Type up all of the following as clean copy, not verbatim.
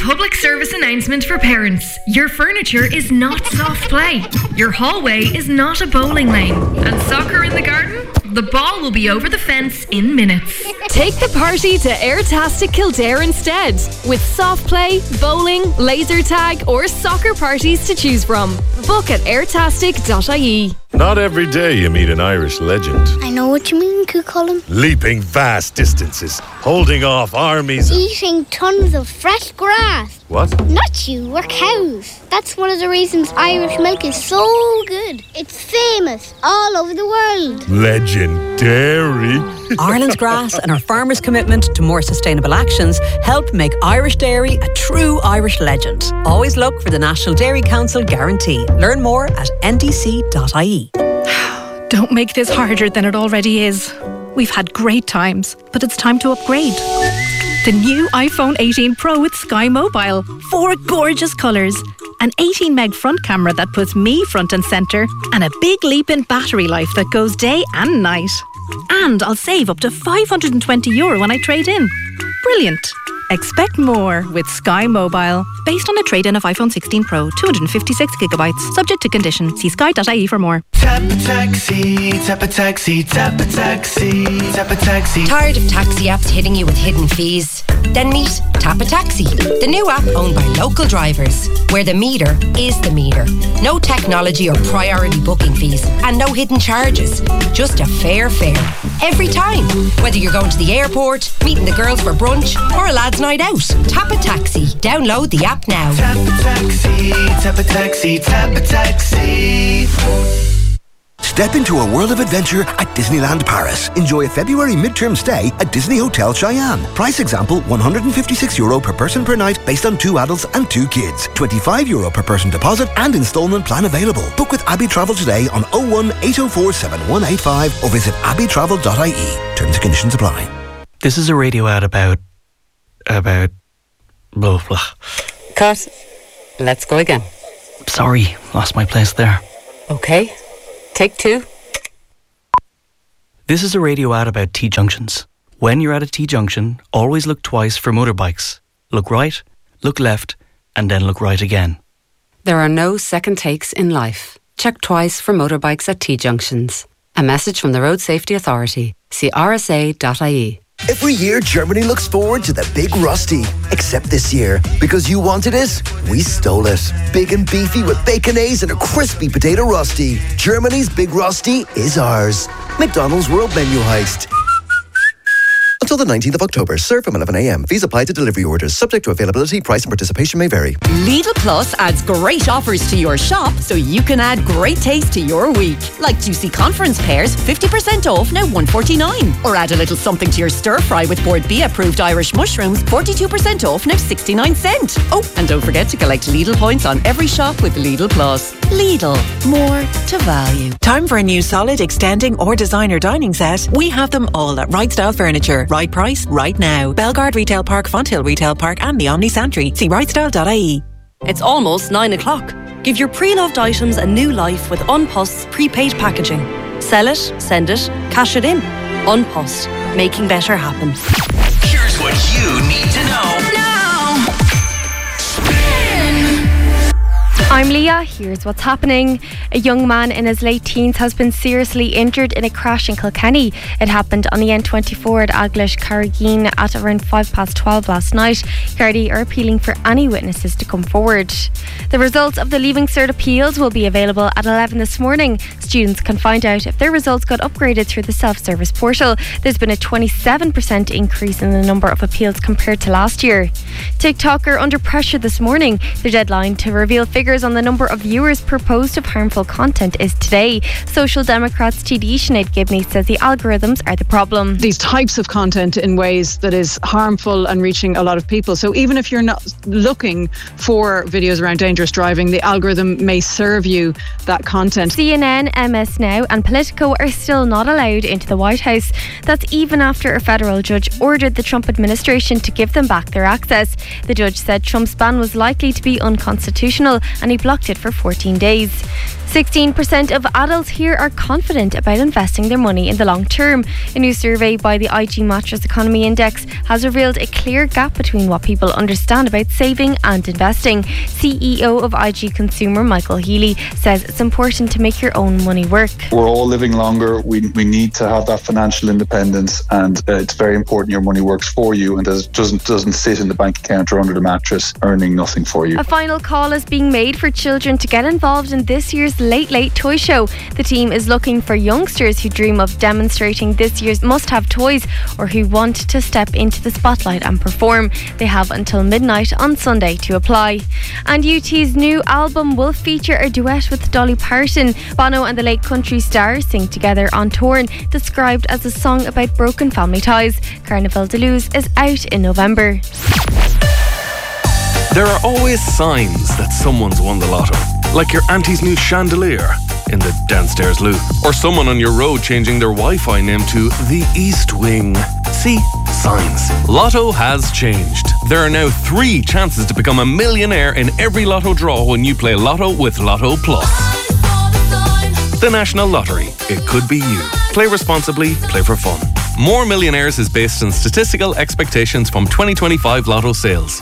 public service announcement for parents. Your furniture is not soft play. Your hallway is not a bowling lane. And soccer in the garden? The ball will be over the fence in minutes. Take the party to Airtastic Kildare instead, with soft play, bowling, laser tag or soccer parties to choose from. Book at airtastic.ie. Not every day you meet an Irish legend. I know what you mean, Cucullin. Leaping vast distances, holding off armies. Eating tons of fresh grass. What? Not you, we're cows. That's one of the reasons Irish milk is so good. It's famous all over the world. Legendary. Ireland's grass and our farmers' commitment to more sustainable actions help make Irish dairy a true Irish legend. Always look for the National Dairy Council guarantee. Learn more at ndc.ie. Don't make this harder than it already is. We've had great times, but it's time to upgrade. The new iPhone 18 Pro with Sky Mobile. 4 gorgeous colours. An 18 meg front camera that puts me front and centre. And a big leap in battery life that goes day and night. And I'll save up to €520 when I trade in. Brilliant. Expect more with Sky Mobile. Based on a trade-in of iPhone 16 Pro, 256GB. Subject to condition. See sky.ie for more. Tap a taxi, tap a taxi, tap a taxi, tap a taxi. Tired of taxi apps hitting you with hidden fees? Then meet Tap a Taxi, the new app owned by local drivers, where the meter is the meter. No technology or priority booking fees, and no hidden charges. Just a fair fare. Every time. Whether you're going to the airport, meeting the girls for brunch, or a lad's night out. Tap a Taxi. Download the app now. Tap a taxi, tap a taxi, tap a taxi. Step into a world of adventure at Disneyland Paris. Enjoy a February midterm stay at Disney Hotel Cheyenne. Price example, €156 per person per night based on 2 adults and 2 kids. €25 per person deposit and instalment plan available. Book with Abbey Travel today on 01 804 7185 or visit abbeytravel.ie. Terms and conditions apply. This is a radio ad about blah, blah. Cut. Let's go again. Sorry, lost my place there. Okay. Take 2. This is a radio ad about T-junctions. When you're at a T-junction, always look twice for motorbikes. Look right, look left, and then look right again. There are no second takes in life. Check twice for motorbikes at T-junctions. A message from the Road Safety Authority. See rsa.ie. Every year, Germany looks forward to the Big Rusty. Except this year, because you wanted it, we stole it. Big and beefy with baconaise and a crispy potato rusty. Germany's Big Rusty is ours. McDonald's World Menu Heist. Until the 19th of October. Serve from 11 a.m. Fees apply to delivery orders. Subject to availability, price and participation may vary. Lidl Plus adds great offers to your shop so you can add great taste to your week. Like juicy conference pears, 50% off, now $1.49. Or add a little something to your stir fry with Board B approved Irish mushrooms, 42% off, now 69 cents. Oh, and don't forget to collect Lidl points on every shop with Lidl Plus. Lidl, more to value. Time for a new solid, extending or designer dining set? We have them all at Right Style Furniture. Right price, right now. Belgard Retail Park, Fonthill Retail Park and the Omni Santry. See rightstyle.ie. It's almost 9 o'clock. Give your pre-loved items a new life with Unpost's prepaid packaging. Sell it, send it, cash it in. Unpost, making better happen. Here's what you need to know now. I'm Leah. Here's what's happening. A young man in his late teens has been seriously injured in a crash in Kilkenny. It happened on the N24 at Aglish Carrageen at around 12:05 last night. Gardaí are appealing for any witnesses to come forward. The results of the Leaving Cert appeals will be available at 11 this morning. Students can find out if their results got upgraded through the self-service portal. There's been a 27% increase in the number of appeals compared to last year. TikTok are under pressure this morning. The deadline to reveal figures on the number of viewers per post of harmful content is today. Social Democrats TD Sinead Gibney says the algorithms are the problem. These types of content in ways that is harmful and reaching a lot of people. So even if you're not looking for videos around dangerous driving, the algorithm may serve you that content. CNN MS Now and Politico are still not allowed into the White House. That's even after a federal judge ordered the Trump administration to give them back their access. The judge said Trump's ban was likely to be unconstitutional and he blocked it for 14 days. 16% of adults here are confident about investing their money in the long term. A new survey by the IG Mattress Economy Index has revealed a clear gap between what people understand about saving and investing. CEO of IG Consumer, Michael Healy, says it's important to make your own money work. We're all living longer. We need to have that financial independence, and it's very important your money works for you and doesn't sit in the bank account or under the mattress earning nothing for you. A final call is being made for children to get involved in this year's Late Late Toy Show. The team is looking for youngsters who dream of demonstrating this year's must-have toys or who want to step into the spotlight and perform. They have until midnight on Sunday to apply. And UT's new album will feature a duet with Dolly Parton. Bono and the late country star sing together on Torn, described as a song about broken family ties. Carnival de Luz is out in November. There are always signs that someone's won the lotto. Like your auntie's new chandelier in the downstairs loo. Or someone on your road changing their Wi-Fi name to the East Wing. See? Signs. Lotto has changed. There are now 3 chances to become a millionaire in every lotto draw when you play Lotto with Lotto Plus. The National Lottery. It could be you. Play responsibly, play for fun. More Millionaires is based on statistical expectations from 2025 Lotto sales.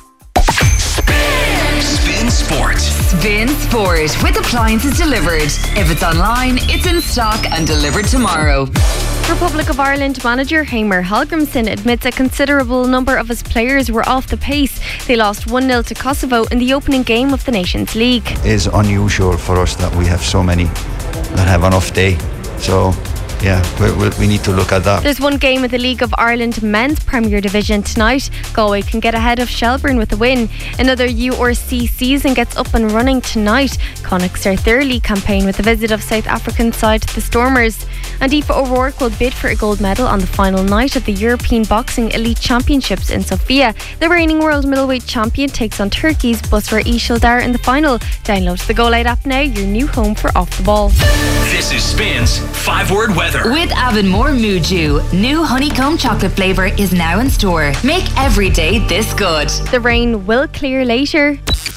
Spin Sport. Spin Sport with appliances delivered. If it's online, it's in stock and delivered tomorrow. Republic of Ireland manager Heimir Hallgrímsson admits a considerable number of his players were off the pace. They lost 1-0 to Kosovo in the opening game of the Nations League. It is unusual for us that we have so many that have an off day. So yeah, we need to look at that. There's one game in the League of Ireland Men's Premier Division tonight. Galway can get ahead of Shelbourne with a win. Another URC season gets up and running tonight. Connacht start their league campaign with the visit of South African side the Stormers. And Aoife O'Rourke will bid for a gold medal on the final night of the European Boxing Elite Championships in Sofia. The reigning world middleweight champion takes on Turkey's Busra Ishildar in the final. Download the Go Loud app now, your new home for Off the Ball. This is Spin's 5-word weather. With Avonmore Muju, new honeycomb chocolate flavour is now in store. Make every day this good. The rain will clear later.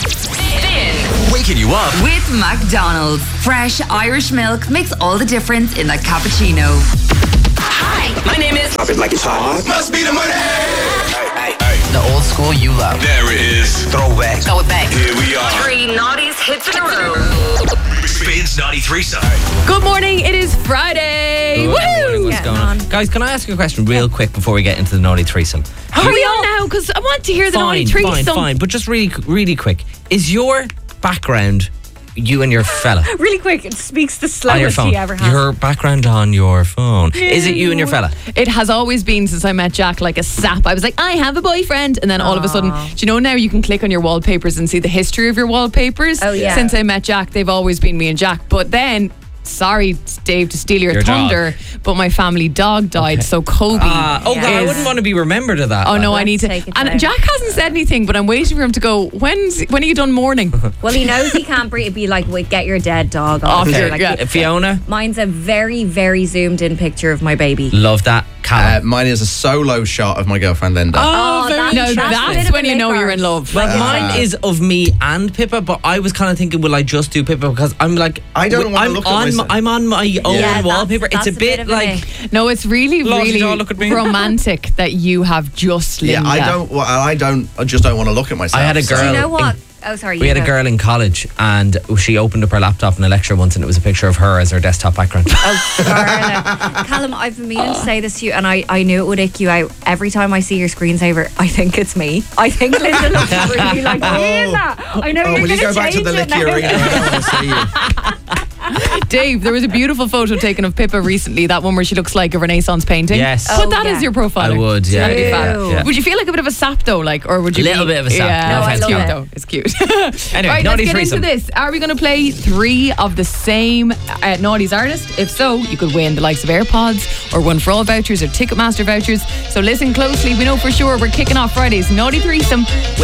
Waking you up with McDonald's. Fresh Irish milk makes all the difference in that cappuccino. Hi, my name is. Drop it like it's hot. Must be the money. The old school you love. There it is. Throwback. Throw it back. Here we are. 3 naughties hits in a row. Spins Naughty Threesome. Good morning, it is Friday. Woohoo! What's going on? Guys, can I ask you a question real quick before we get into the Naughty Threesome? Hurry on now, because I want to hear the Naughty Threesome. Fine, but just really quick. Is your background you and your fella? Really quick, it speaks the slowest he ever has. Your background on your phone. Is it you and your fella? It has always been since I met Jack, like a sap. I was like, I have a boyfriend. And then all of a sudden, do you know now you can click on your wallpapers and see the history of your wallpapers? Oh, yeah. Since I met Jack, they've always been me and Jack. But then, sorry, Dave, to steal your thunder, but my family dog died, so Kobe. God, I wouldn't want to be remembered of that. Oh no, I need to. And Jack hasn't said anything, but I'm waiting for him to go. When are you done mourning? Well, he knows he can't be like, wait, get your dead dog off here. Like, Fiona? Mine's a very, very zoomed in picture of my baby. Love that. Mine is a solo shot of my girlfriend Linda. That's when you know you're in love. Well, mine is of me and Pippa, but I was kind of thinking, will I just do Pippa? Because I'm like, I don't want to look at myself. I'm on my own wallpaper. It's a bit like... No, it's really romantic that you have just Linda. Yeah, I just don't want to look at myself. I had a girl... Do you know what? We had a girl in college and she opened up her laptop in a lecture once and it was a picture of her as her desktop background. Callum, I've been meaning to say this to you and I knew it would ick you out. Every time I see your screensaver, I think it's me. I think Linda looks really like me in that. I know you're will you go back to the licky arena? I want to see you. Dave, there was a beautiful photo taken of Pippa recently, that one where she looks like a Renaissance painting. Yes. Put that as your profile. I would, yeah. That'd be fab. Would you feel like a bit of a sap though, or would you? A little bit of a sap. Yeah, no, it's cute it. though. It's cute. Anyway, right, Naughty let's get Threesome. into this. Are we going to play 3 of the same Naughty's artist? If so, you could win the likes of AirPods or One for All vouchers or Ticketmaster vouchers. So listen closely. We know for sure we're kicking off Friday's Naughty Threesome with